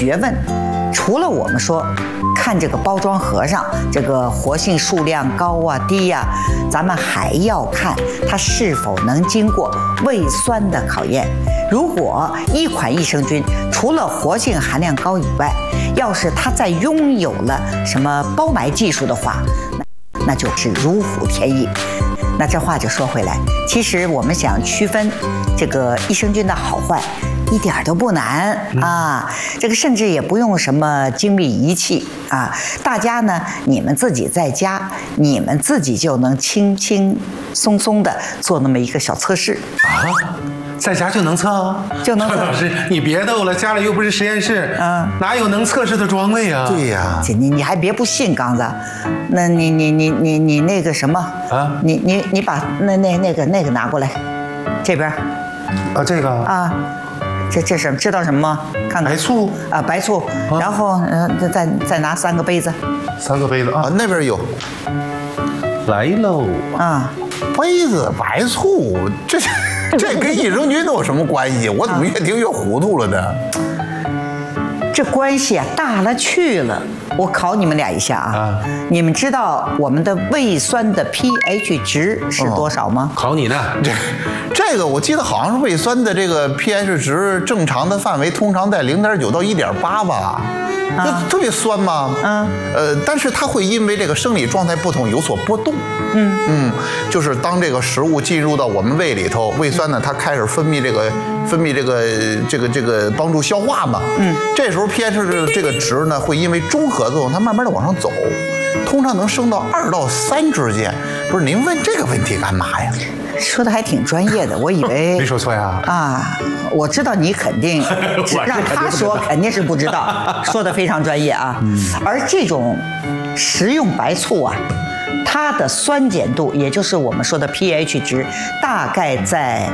学问，除了我们说看这个包装盒上这个活性数量高啊低啊，咱们还要看它是否能经过胃酸的考验。如果一款益生菌除了活性含量高以外，要是它再拥有了什么包埋技术的话，那就是如虎添翼。那这话就说回来，其实我们想区分这个益生菌的好坏，一点都不难啊。这个甚至也不用什么精密仪器啊，大家呢，你们自己在家，你们自己就能轻轻松松的做那么一个小测试啊。在家就能测啊？ 就能测。 老师，你别逗了，家里又不是实验室，哪有能测试的装备啊？ 对呀， 你还别不信，刚子，那你那个什么啊？你把那个拿过来，这边。 啊，这个啊，这什么？知道什么吗？看看。 白醋啊，白醋。然后再拿3个杯子。 3个杯子啊， 那边有。 来喽啊， 杯子白醋这跟益生菌都有什么关系？我怎么越听越糊涂了呢？ 这关系啊大了去了。我考你们俩一下啊，你们知道我们的胃酸的 pH 值是多少吗？ 考你呢。 这个我记得好像是胃酸的这个 pH 值正常的范围通常在0.9到1.8吧。特别酸吗？但是它会因为这个生理状态不同有所波动。就是当这个食物进入到我们胃里头，胃酸呢它开始分泌这个帮助消化嘛。这时候 pH 的这个值呢会因为中和作用，它慢慢的往上走，通常能升到2到3之间。不是，您问这个问题干嘛呀？ 说的还挺专业的，我以为没说错呀。 啊，我知道你肯定让他说肯定是不知道，说的非常专业啊。而这种食用白醋啊，它的酸碱度，也就是我们说的 pH 值，大概在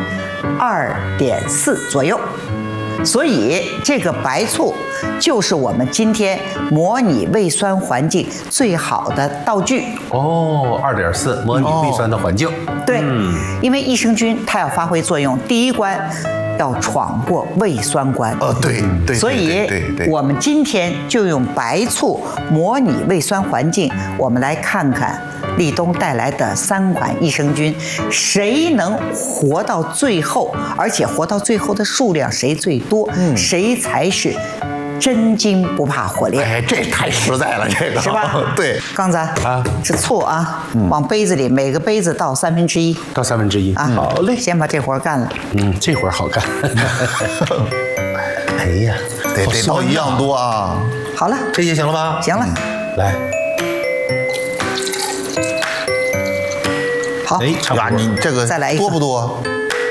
2.4左右。所以这个白醋就是我们今天模拟胃酸环境最好的道具。 哦，2.4模拟胃酸的环境。 对，因为益生菌它要发挥作用，第一关要闯过胃酸关。 对。 所以我们今天就用白醋模拟胃酸环境，我们来看看立冬带来的3款益生菌，谁能活到最后，而且活到最后的数量谁最多，谁才是真金不怕火炼。 哎，这太实在了，这个是吧？ 对， 刚子啊，这醋啊，往杯子里，每个杯子倒1/3， 倒1/3啊。好嘞， 先把这活干了。 这活好干。哎呀， 得倒一样多啊。 好了， 这也行了吧？ 行了， 来。 好， 差不多。 你这个再来一个， 多不多？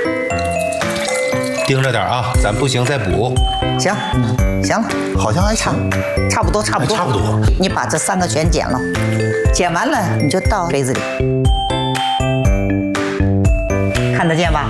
盯着点啊，咱不行再补。 行，行了， 好像还行， 差不多。你把这3个全剪了，剪完了你就倒杯子里，看得见吧？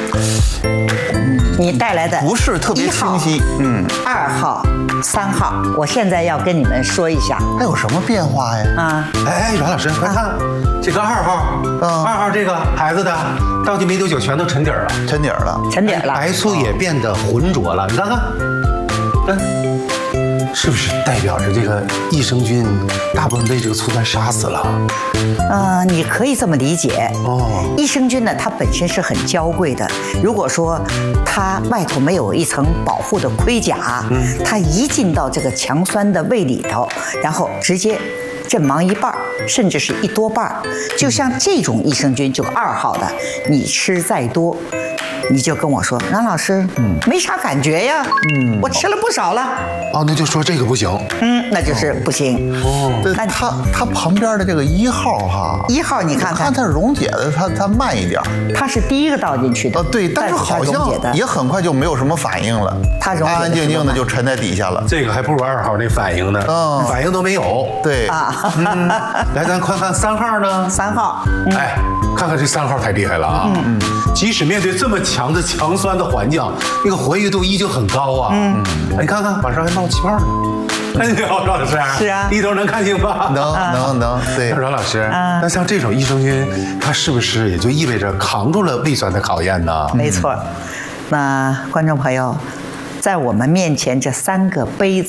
你带来的不是特别清晰。 2号、3号，我现在要跟你们说一下， 还有什么变化呀？ 哎，阮老师，快看，这个2号，2号这个孩子的倒进梅酒全都沉底儿了， 沉底儿了， 白醋也变得浑浊了，你看看，是不是代表着这个益生菌大部分被这个醋酸杀死了？ 你可以这么理解。益生菌呢，它本身是很娇贵的。如果说它外头没有一层保护的盔甲，它一进到这个强酸的胃里头，然后直接阵亡一半，甚至是1多半。就像这种益生菌，就2号的，你吃再多，你就跟我说，阮老师，没啥感觉呀，我吃了不少了。 那就说这个不行。 那就是不行。 那它旁边的这个1号哈 ，1号你看看， 它溶解的它慢一点， 它是第一个倒进去的。 对，但是好像也很快就没有什么反应了， 它安安静静的就沉在底下了。 这个还不如2号那反应呢，反应都没有。 对来，咱看看3号呢 ？3号， 哎，看看这3号太厉害了啊！即使面对这么强的强酸的环境，那个活跃度依旧很高啊。你看看往上还冒气泡呢。哎，阮老师， 是啊， 一头能看清吧？ 能，对。 阮老师，那像这种益生菌，它是不是也就意味着扛住了胃酸的考验呢？ 没错。那观众朋友，在我们面前这3个杯子。